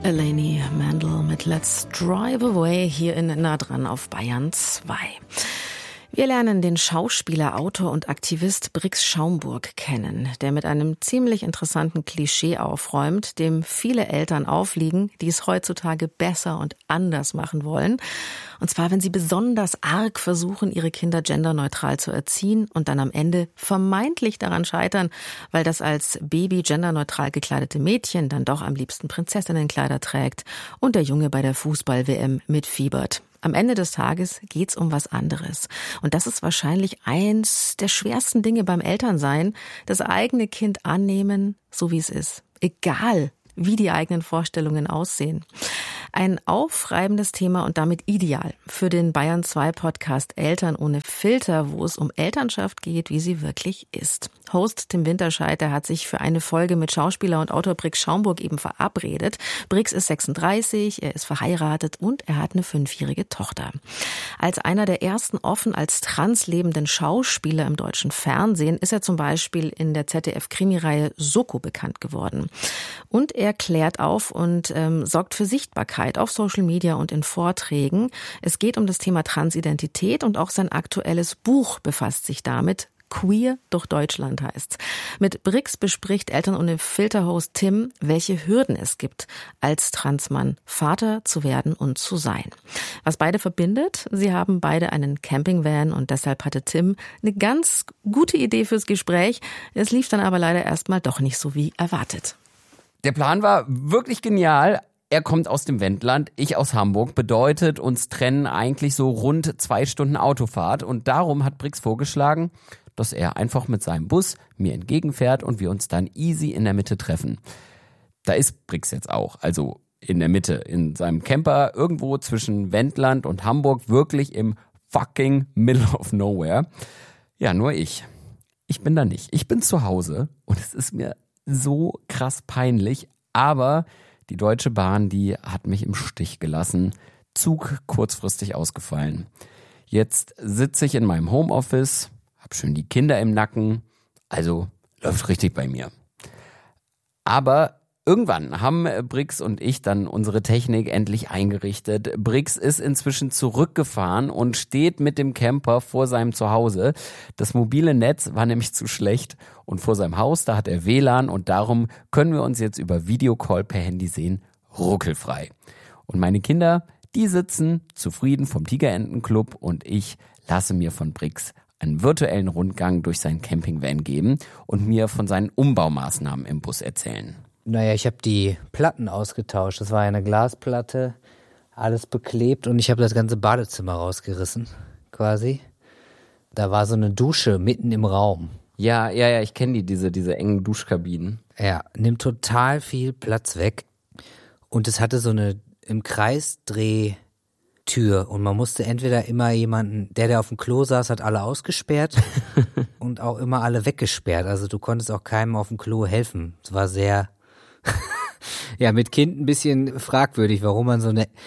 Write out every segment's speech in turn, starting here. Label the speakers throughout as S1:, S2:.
S1: Eleni Mandel mit Let's Drive Away hier in Nah dran auf Bayern 2. Wir lernen den Schauspieler, Autor und Aktivist Brix Schaumburg kennen, der mit einem ziemlich interessanten Klischee aufräumt, dem viele Eltern aufliegen, die es heutzutage besser und anders machen wollen. Und zwar, wenn sie besonders arg versuchen, ihre Kinder genderneutral zu erziehen und dann am Ende vermeintlich daran scheitern, weil das als Baby genderneutral gekleidete Mädchen dann doch am liebsten Prinzessinnenkleider trägt und der Junge bei der Fußball-WM mitfiebert. Am Ende des Tages geht's um was anderes. Und das ist wahrscheinlich eins der schwersten Dinge beim Elternsein, das eigene Kind annehmen, so wie es ist. Egal, wie die eigenen Vorstellungen aussehen. Ein aufreibendes Thema und damit ideal für den Bayern 2 Podcast Eltern ohne Filter, wo es um Elternschaft geht, wie sie wirklich ist. Host Tim Winterscheid, der hat sich für eine Folge mit Schauspieler und Autor Brix Schaumburg eben verabredet. Brix ist 36, er ist verheiratet und er hat eine 5-jährige Tochter. Als einer der ersten offen als trans lebenden Schauspieler im deutschen Fernsehen ist er zum Beispiel in der ZDF-Krimireihe Soko bekannt geworden. Und er klärt auf und sorgt für Sichtbarkeit auf Social Media und in Vorträgen. Es geht um das Thema Transidentität und auch sein aktuelles Buch befasst sich damit. Queer durch Deutschland heißt's. Mit Brix bespricht Eltern ohne Filter-Host Tim, welche Hürden es gibt, als Transmann Vater zu werden und zu sein. Was beide verbindet, sie haben beide einen Campingvan und deshalb hatte Tim eine ganz gute Idee fürs Gespräch. Es lief dann aber leider erstmal doch nicht so wie erwartet.
S2: Der Plan war wirklich genial. Er kommt aus dem Wendland, ich aus Hamburg. Bedeutet, uns trennen eigentlich so rund 2 Stunden Autofahrt. Und darum hat Brix vorgeschlagen, dass er einfach mit seinem Bus mir entgegenfährt und wir uns dann easy in der Mitte treffen. Da ist Brix jetzt auch, also in der Mitte, in seinem Camper, irgendwo zwischen Wendland und Hamburg, wirklich im fucking middle of nowhere. Ja, nur ich. Ich bin da nicht. Ich bin zu Hause und es ist mir so krass peinlich, aber die Deutsche Bahn, die hat mich im Stich gelassen. Zug kurzfristig ausgefallen. Jetzt sitze ich in meinem Homeoffice, hab schön die Kinder im Nacken, also läuft richtig bei mir. Aber irgendwann haben Brix und ich dann unsere Technik endlich eingerichtet. Brix ist inzwischen zurückgefahren und steht mit dem Camper vor seinem Zuhause. Das mobile Netz war nämlich zu schlecht und vor seinem Haus, da hat er WLAN und darum können wir uns jetzt über Videocall per Handy sehen, ruckelfrei. Und meine Kinder, die sitzen zufrieden vom Tigerentenclub und ich lasse mir von Brix einen virtuellen Rundgang durch seinen Campingvan geben und mir von seinen Umbaumaßnahmen im Bus erzählen.
S3: Naja, ich habe die Platten ausgetauscht. Das war eine Glasplatte, alles beklebt und ich habe das ganze Badezimmer rausgerissen, quasi. Da war so eine Dusche mitten im Raum.
S2: Ja, ich kenne diese engen Duschkabinen.
S3: Ja, nimmt total viel Platz weg. Und es hatte so eine im Kreis Drehtür und man musste entweder immer jemanden, der auf dem Klo saß, hat alle ausgesperrt und auch immer alle weggesperrt. Also du konntest auch keinem auf dem Klo helfen. Es war sehr, ja, mit Kind ein bisschen fragwürdig, warum man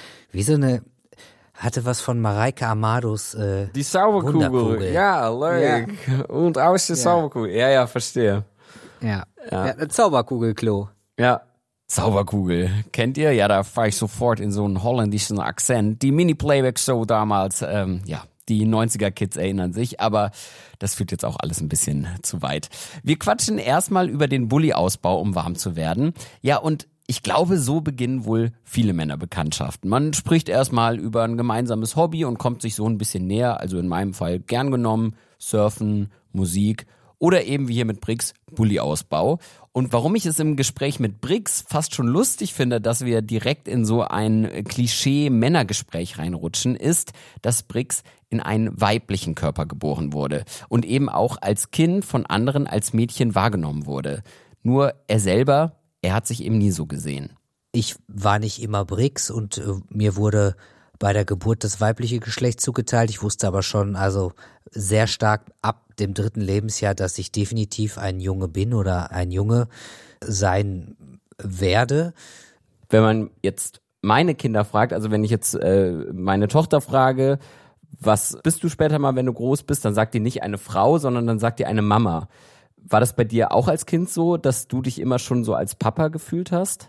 S3: hatte was von Mareike Amados
S2: die Zauberkugel.
S3: Wunderkugel.
S2: Ja, leuk. Ja. Und aus der Zauberkugel. Ja, verstehe.
S3: Ja, ein Zauberkugelklo.
S2: Ja. Zauberkugel. Kennt ihr? Ja, da fahre ich sofort in so einen holländischen Akzent. Die Mini-Playback-Show damals, die 90er-Kids erinnern sich, aber das führt jetzt auch alles ein bisschen zu weit. Wir quatschen erstmal über den Bulli-Ausbau, um warm zu werden. Ja, und ich glaube, so beginnen wohl viele Männerbekanntschaften. Man spricht erstmal über ein gemeinsames Hobby und kommt sich so ein bisschen näher, also in meinem Fall gern genommen, Surfen, Musik oder eben wie hier mit Brix, Bulli-Ausbau. Und warum ich es im Gespräch mit Brix fast schon lustig finde, dass wir direkt in so ein Klischee-Männergespräch reinrutschen, ist, dass Brix in einen weiblichen Körper geboren wurde und eben auch als Kind von anderen als Mädchen wahrgenommen wurde. Nur er hat sich eben nie so gesehen.
S3: Ich war nicht immer Brix und mir wurde bei der Geburt das weibliche Geschlecht zugeteilt. Ich wusste aber schon, also sehr stark ab dem 3. Lebensjahr, dass ich definitiv ein Junge bin oder ein Junge sein werde.
S2: Wenn man jetzt meine Kinder fragt, also wenn ich jetzt meine Tochter frage, was bist du später mal, wenn du groß bist, dann sagt die nicht eine Frau, sondern dann sagt die eine Mama. War das bei dir auch als Kind so, dass du dich immer schon so als Papa gefühlt hast?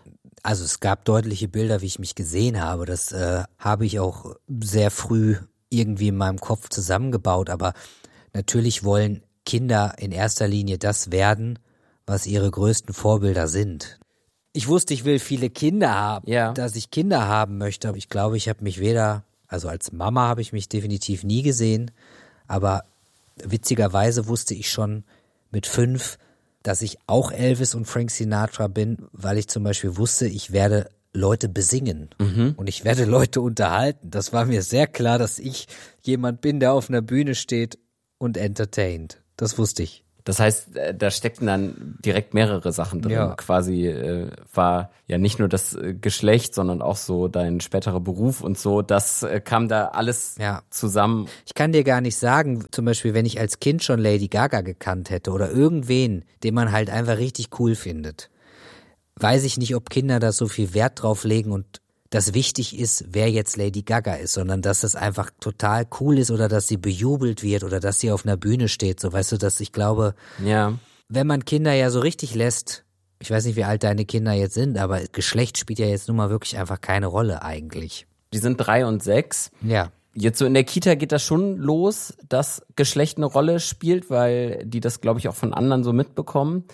S3: Also es gab deutliche Bilder, wie ich mich gesehen habe. Das habe ich auch sehr früh irgendwie in meinem Kopf zusammengebaut. Aber natürlich wollen Kinder in erster Linie das werden, was ihre größten Vorbilder sind. Ich wusste, ich will viele Kinder haben, dass ich Kinder haben möchte. Aber ich glaube, ich habe mich also als Mama habe ich mich definitiv nie gesehen. Aber witzigerweise wusste ich schon mit 5, dass ich auch Elvis und Frank Sinatra bin, weil ich zum Beispiel wusste, ich werde Leute besingen und ich werde Leute unterhalten. Das war mir sehr klar, dass ich jemand bin, der auf einer Bühne steht und entertaint. Das wusste ich.
S2: Das heißt, da steckten dann direkt mehrere Sachen drin.
S3: Ja.
S2: Quasi war ja nicht nur das Geschlecht, sondern auch so dein späterer Beruf und so. Das kam da alles zusammen.
S3: Ich kann dir gar nicht sagen, zum Beispiel, wenn ich als Kind schon Lady Gaga gekannt hätte oder irgendwen, den man halt einfach richtig cool findet, weiß ich nicht, ob Kinder da so viel Wert drauf legen und das wichtig ist, wer jetzt Lady Gaga ist, sondern dass das einfach total cool ist oder dass sie bejubelt wird oder dass sie auf einer Bühne steht. So, weißt du, dass ich glaube, wenn man Kinder ja so richtig lässt, ich weiß nicht, wie alt deine Kinder jetzt sind, aber Geschlecht spielt ja jetzt nun mal wirklich einfach keine Rolle eigentlich.
S2: Die sind 3 und 6.
S3: Ja.
S2: Jetzt so in der Kita geht das schon los, dass Geschlecht eine Rolle spielt, weil die das, glaube ich, auch von anderen so mitbekommen.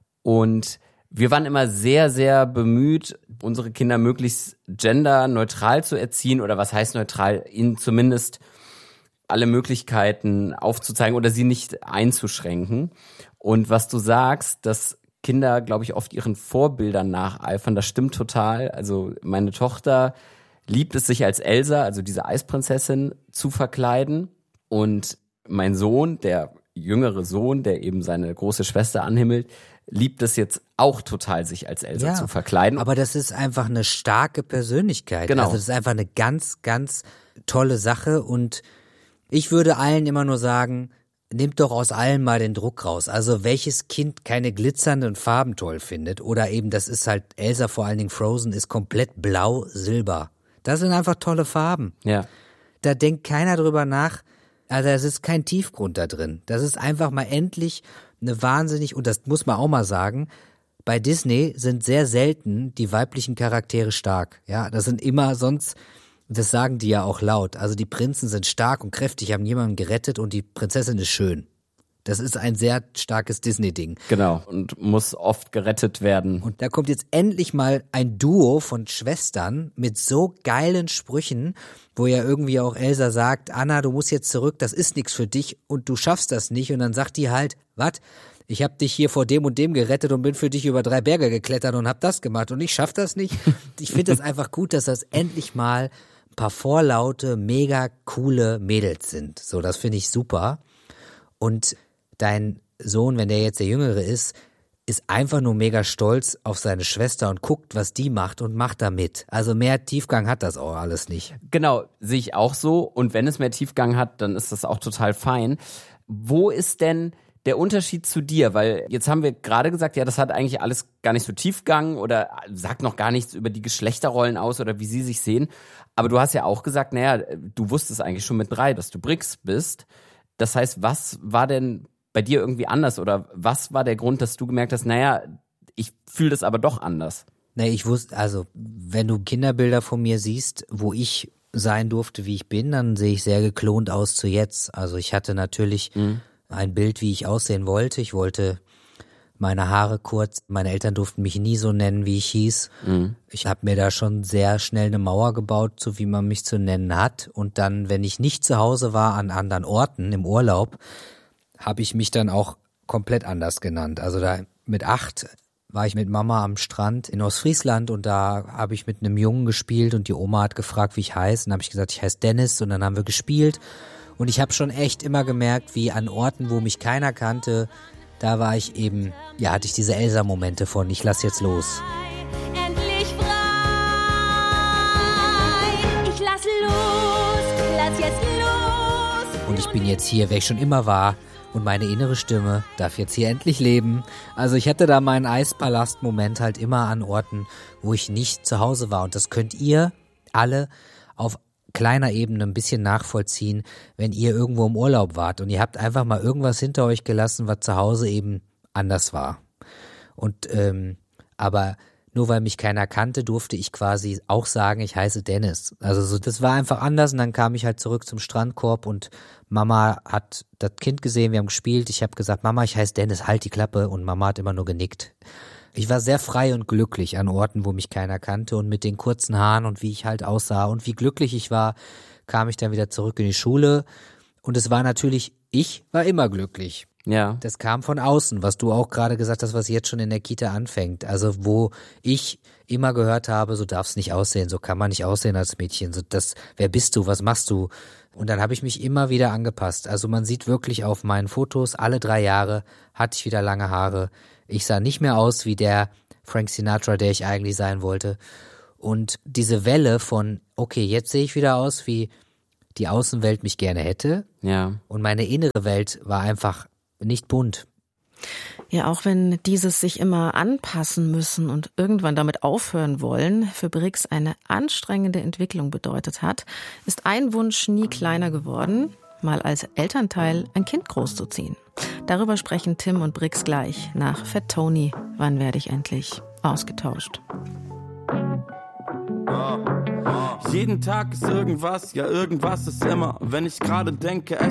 S2: Und wir waren immer sehr, sehr bemüht, unsere Kinder möglichst genderneutral zu erziehen oder was heißt neutral, ihnen zumindest alle Möglichkeiten aufzuzeigen oder sie nicht einzuschränken. Und was du sagst, dass Kinder, glaube ich, oft ihren Vorbildern nacheifern, das stimmt total. Also meine Tochter liebt es, sich als Elsa, also diese Eisprinzessin, zu verkleiden. Und mein Sohn, der jüngere Sohn, der eben seine große Schwester anhimmelt, liebt es jetzt auch total, sich als Elsa zu verkleiden.
S3: Aber das ist einfach eine starke Persönlichkeit.
S2: Genau.
S3: Also das ist einfach eine ganz, ganz tolle Sache und ich würde allen immer nur sagen, nehmt doch aus allem mal den Druck raus. Also welches Kind keine glitzernden Farben toll findet oder eben, das ist halt Elsa, vor allen Dingen Frozen, ist komplett blau, silber. Das sind einfach tolle Farben.
S2: Ja.
S3: Da denkt keiner drüber nach. Also es ist kein Tiefgrund da drin. Das ist einfach mal endlich eine wahnsinnig, und das muss man auch mal sagen, bei Disney sind sehr selten die weiblichen Charaktere stark. Ja, das sind immer sonst, das sagen die ja auch laut. Also die Prinzen sind stark und kräftig, haben jemanden gerettet und die Prinzessin ist schön. Das ist ein sehr starkes Disney-Ding.
S2: Genau, und muss oft gerettet werden.
S3: Und da kommt jetzt endlich mal ein Duo von Schwestern mit so geilen Sprüchen, wo ja irgendwie auch Elsa sagt, Anna, du musst jetzt zurück, das ist nichts für dich und du schaffst das nicht. Und dann sagt die halt, was? Ich hab dich hier vor dem und dem gerettet und bin für dich über 3 Berge geklettert und hab das gemacht und ich schaff das nicht. Ich finde das einfach gut, dass das endlich mal ein paar vorlaute, mega coole Mädels sind. So, das finde ich super. Und dein Sohn, wenn der jetzt der Jüngere ist einfach nur mega stolz auf seine Schwester und guckt, was die macht und macht da mit. Also mehr Tiefgang hat das auch alles nicht.
S2: Genau, sehe ich auch so. Und wenn es mehr Tiefgang hat, dann ist das auch total fein. Wo ist denn der Unterschied zu dir? Weil jetzt haben wir gerade gesagt, ja, das hat eigentlich alles gar nicht so Tiefgang oder sagt noch gar nichts über die Geschlechterrollen aus oder wie sie sich sehen. Aber du hast ja auch gesagt, naja, du wusstest eigentlich schon mit 3, dass du Brix bist. Das heißt, was war denn bei dir irgendwie anders oder was war der Grund, dass du gemerkt hast, naja, ich fühle das aber doch anders?
S3: Nee, ich wusste, also wenn du Kinderbilder von mir siehst, wo ich sein durfte, wie ich bin, dann sehe ich sehr geklont aus zu jetzt. Also ich hatte natürlich ein Bild, wie ich aussehen wollte. Ich wollte meine Haare kurz. Meine Eltern durften mich nie so nennen, wie ich hieß. Ich habe mir da schon sehr schnell eine Mauer gebaut, so wie man mich zu nennen hat. Und dann, wenn ich nicht zu Hause war, an anderen Orten, im Urlaub, habe ich mich dann auch komplett anders genannt. Also da mit 8 war ich mit Mama am Strand in Ostfriesland und da habe ich mit einem Jungen gespielt und die Oma hat gefragt, wie ich heiße. Und dann habe ich gesagt, ich heiße Dennis und dann haben wir gespielt. Und ich habe schon echt immer gemerkt, wie an Orten, wo mich keiner kannte, da war ich eben, ja, hatte ich diese Elsa-Momente von, ich lass jetzt los.
S4: Endlich frei. Ich lass jetzt los.
S3: Und ich bin jetzt hier, wer ich schon immer war. Und meine innere Stimme darf jetzt hier endlich leben. Also ich hatte da meinen Eispalast-Moment halt immer an Orten, wo ich nicht zu Hause war. Und das könnt ihr alle auf kleiner Ebene ein bisschen nachvollziehen, wenn ihr irgendwo im Urlaub wart. Und ihr habt einfach mal irgendwas hinter euch gelassen, was zu Hause eben anders war. Und aber nur weil mich keiner kannte, durfte ich quasi auch sagen, ich heiße Dennis. Also so, das war einfach anders und dann kam ich halt zurück zum Strandkorb und Mama hat das Kind gesehen, wir haben gespielt. Ich habe gesagt, Mama, ich heiße Dennis, halt die Klappe, und Mama hat immer nur genickt. Ich war sehr frei und glücklich an Orten, wo mich keiner kannte, und mit den kurzen Haaren und wie ich halt aussah und wie glücklich ich war, kam ich dann wieder zurück in die Schule. Und es war natürlich, ich war immer glücklich.
S2: Ja.
S3: Das kam von außen, was du auch gerade gesagt hast, was jetzt schon in der Kita anfängt. Also wo ich immer gehört habe, so darf's nicht aussehen, so kann man nicht aussehen als Mädchen. So das, wer bist du, was machst du? Und dann habe ich mich immer wieder angepasst. Also man sieht wirklich auf meinen Fotos, alle 3 Jahre hatte ich wieder lange Haare. Ich sah nicht mehr aus wie der Frank Sinatra, der ich eigentlich sein wollte. Und diese Welle von, okay, jetzt sehe ich wieder aus, wie die Außenwelt mich gerne hätte.
S2: Ja.
S3: Und meine innere Welt war einfach nicht bunt.
S1: Ja, auch wenn dieses sich immer anpassen müssen und irgendwann damit aufhören wollen, für Brix eine anstrengende Entwicklung bedeutet hat, ist ein Wunsch nie kleiner geworden, mal als Elternteil ein Kind großzuziehen. Darüber sprechen Tim und Brix gleich nach Fat Tony. Wann werde ich endlich ausgetauscht?
S5: Jeden Tag ist irgendwas, ja irgendwas ist immer. Wenn ich gerade denke,